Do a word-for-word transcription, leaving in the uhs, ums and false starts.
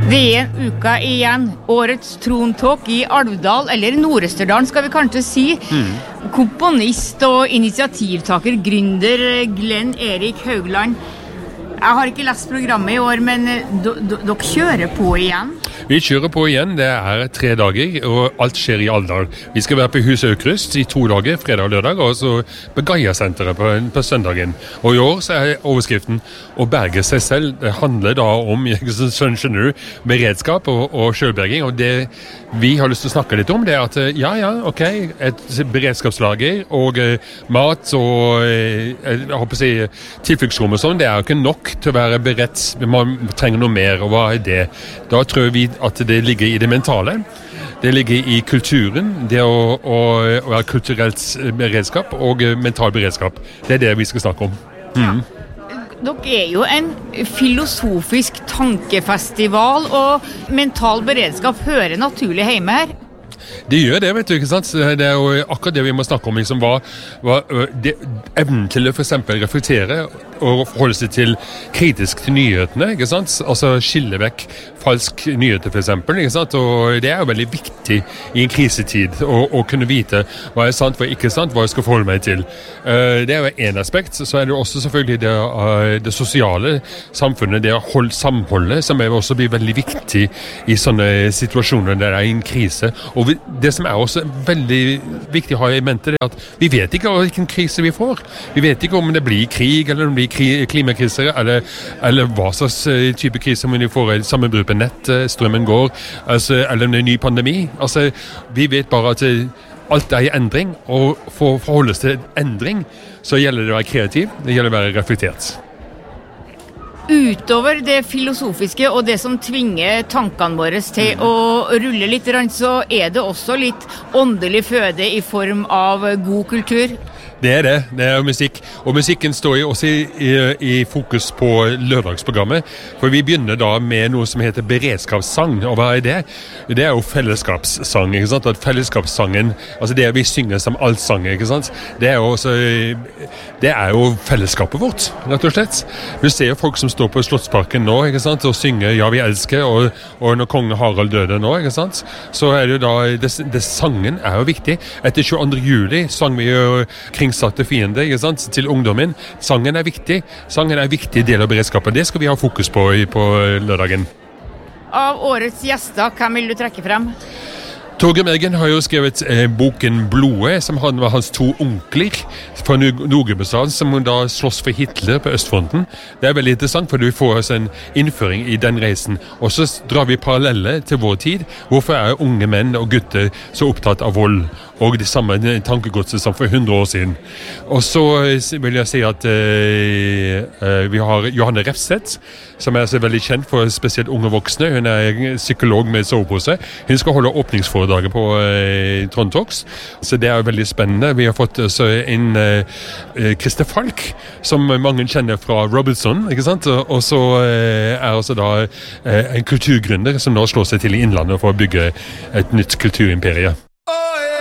Det er en uke igjen. Årets trontog i Alvdal, eller Nord-Østerdalen skal vi kanskje si. Mm. Komponist og initiativtaker, gründer Glenn Erik Haugland. Jeg har ikke lest programmet i år, men dere kjører på igjen? Vi kjører på igjen, det er tre dager, og alt skjer i Alvdal. Vi skal være på Huset Aukrust i to dager, fredag og lørdag, og så på Gaia-senteret på, på søndagen. Og i år så er overskriften å berge seg selv. Det handler da om, sånn skjønner du, beredskap og, og selvberging, og det vi har lyst til å snakke litt om, det er at ja, ja, ok, et beredskapslager og uh, mat og uh, jeg håper å si tilfluktsrom og sånn, det er jo ikke nok til å være beredt. Man trenger noe mer, og hva er det? Da tror vi at det ligger i det mentale. Det ligger i kulturen, det å, å, å være kulturelt beredskap og mental beredskap. Det er det vi skal snakke om. Mm. Dere er jo en filosofisk tankefestival, og mental beredskap hører naturlig hjemme her. Det gjør det, vet du, ikke sant? Det er jo akkurat det vi må snakke om, liksom, hva, hva det, evnen til å for eksempel reflektere og forholde seg til kritisk til nyhetene, ikke sant? Altså skille vekk falsk nyheter, for eksempel, ikke sant? Og det er jo veldig viktig i en krisetid å, å kunne vite hva er sant, hva er ikke sant, hva jeg skal forholde meg til. Det er jo en aspekt, så er det også selvfølgelig det, det sosiale samfunnet, det å holde samholdet, som er også blir veldig viktig i sånne situasjoner der det er en krise. Og det som er også veldig viktig å ha i mente, er at vi vet ikke hvilken krise vi får. Vi vet ikke om det blir krig, eller om det blir klimakriser, eller, eller hva slags type kriser, om vi får et sammenbrudd på nett, strømmen går, altså, eller om det er en ny pandemi. Altså, vi vet bare at alt er i endring, og for å forholde oss til endring, så gjelder det å være kreativ, det gjelder å være reflektert. Utover det filosofiske og det som tvinger tankene våre til å rulle litt, så er det også litt åndelig føde i form av god kultur. Det er det, det er musikk. Og musikken står jo også i, i, i fokus på lørdagsprogrammet, for vi begynner da med noe som heter beredskapssang. Og hva er det? Det er jo fellesskapssang, ikke sant? At fellesskapssangen, altså det vi synger som allsang, ikke sant? Det er jo, også, det er jo fellesskapet vårt, rett og slett. Du ser jo folk som står på Slottsparken nå, ikke sant? Og synger Ja, vi elsker, og, og når kongen Harald døde nå, ikke sant? Så er det jo da, det, det sangen er jo viktig. Etter tjueandre juli sang vi jo kring satte fiender, ikke sant, til ungdommen. Sangen er viktig. Sangen er en viktig del av beredskapen. Det skal vi ha fokus på på lørdagen. Av årets gjester, hvem vil du trekke frem? Torgrim Eggen har jo skrevet eh, boken Blodet, som han var hans to onkler fra Nord-Gudbrandsdalen, som da slåss for Hitler på Østfronten. Det er veldig interessant, for du får oss en innføring i den reisen. Og så drar vi paralleller til vår tid. Hvorfor er unge menn og gutter så opptatt av vold og det samme tankegodset som for hundre år siden? Og så vil jeg si at eh, vi har Johanne Refseth, som er så veldig kjent for spesielt unge voksne. Hun er psykolog med sovepose. Hun skal holde åpningsforedrag dager på eh, Trondtogs, så det er veldig spennende. Vi har fått så en eh, Christer Falk, som mange kjenner fra Robinson, ikke sant? Og så eh, er også da eh, en kulturgründer som nå slår seg til i Innlandet for å bygge et nytt kulturimperie.